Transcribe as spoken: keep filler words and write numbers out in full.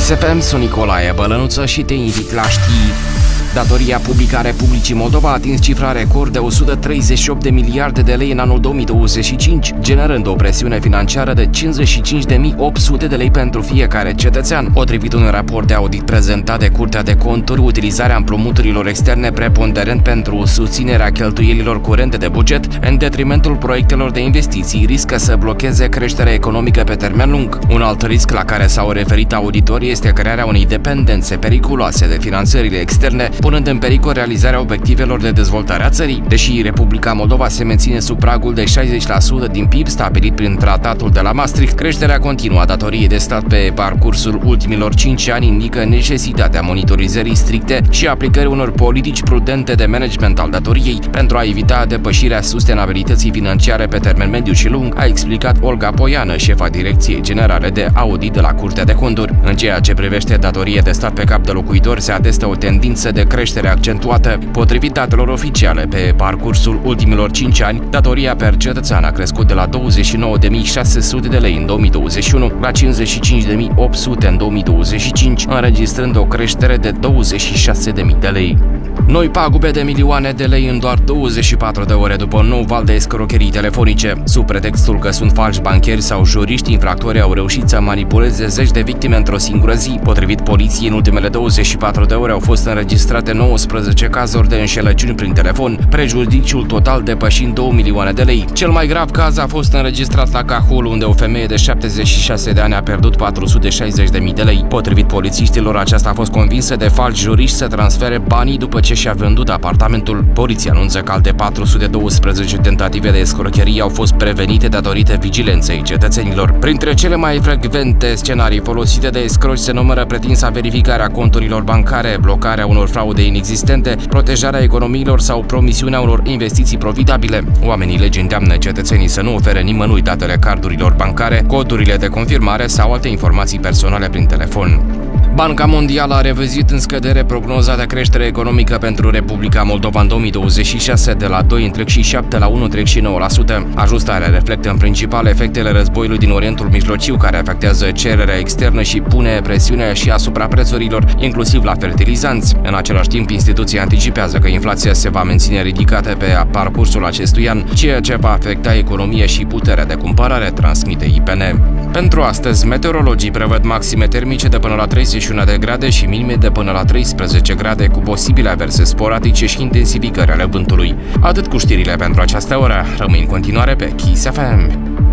Kiss F M, sunt Nicolae Bălănuță și te invit la știri. Datoria publică a Republicii Moldova a atins cifra record de o sută treizeci și opt de miliarde de lei în anul două mii douăzeci și cinci, generând o presiune financiară de cincizeci și cinci de mii opt sute de lei pentru fiecare cetățean. Potrivit unui raport de audit prezentat de Curtea de Conturi, utilizarea împrumuturilor externe preponderent pentru susținerea cheltuielilor curente de buget, în detrimentul proiectelor de investiții, riscă să blocheze creșterea economică pe termen lung. Un alt risc la care s-au referit auditorii este crearea unei dependențe periculoase de finanțările externe, punând în pericol realizarea obiectivelor de dezvoltare a țării. Deși Republica Moldova se menține sub pragul de șaizeci la sută din P I B stabilit prin tratatul de la Maastricht, creșterea continuă a datoriei de stat pe parcursul ultimilor cinci ani indică necesitatea monitorizării stricte și aplicării unor politici prudente de management al datoriei pentru a evita depășirea sustenabilității financiare pe termen mediu și lung, a explicat Olga Poiană, șefa Direcției Generale de Audit de la Curtea de Conturi. În ceea ce privește datorie de stat pe cap de locuitor, se atestă o tendință de creștere accentuată. Potrivit datelor oficiale, pe parcursul ultimilor cinci ani, datoria per cetățean a crescut de la douăzeci și nouă de mii șase sute de lei în două mii douăzeci și unu la cincizeci și cinci de mii opt sute în două mii douăzeci și cinci, înregistrând o creștere de douăzeci și șase de mii de lei. Noi pagube de milioane de lei în doar douăzeci și patru de ore după un nou val de escrocherii telefonice. Sub pretextul că sunt falși bancheri sau juriști, infractorii au reușit să manipuleze zeci de victime într-o singură zi. Potrivit poliției, în ultimele douăzeci și patru de ore au fost înregistrate nouăsprezece cazuri de înșelăciuni prin telefon, prejudiciul total depășind două milioane de lei. Cel mai grav caz a fost înregistrat la Cahul, unde o femeie de șaptezeci și șase de ani a pierdut patru sute șaizeci de mii de lei. Potrivit polițiștilor, aceasta a fost convinsă de falși juriști să transfere banii după ce și-a vândut apartamentul. Poliția anunță că alte patru sute douăsprezece tentative de escrocherie au fost prevenite datorită vigilenței cetățenilor. Printre cele mai frecvente scenarii folosite de escroci se numără pretinsa verificarea conturilor bancare, blocarea unor fraude inexistente, protejarea economiilor sau promisiunea unor investiții profitabile. Oamenii legii îndeamnă cetățenii să nu ofere nimănui datele cardurilor bancare, codurile de confirmare sau alte informații personale prin telefon. Banca Mondială a revizuit în scădere prognoza de creștere economică pentru Republica Moldova în două mii douăzeci și șase de la doi virgulă șapte la unu virgulă nouă la sută. Ajustarea reflectă în principal efectele războiului din Orientul Mijlociu, care afectează cererea externă și pune presiune și asupra prețurilor, inclusiv la fertilizanți. În același timp, instituția anticipează că inflația se va menține ridicată pe parcursul acestui an, ceea ce va afecta economia și puterea de cumpărare, transmite I P N. Pentru astăzi, meteorologii prevăd maxime termice de până la treizeci și unu de grade și minime de până la treisprezece grade, cu posibile averse sporadice și intensificări ale vântului. Atât cu știrile pentru această oră. Rămâi în continuare pe Kiss F M.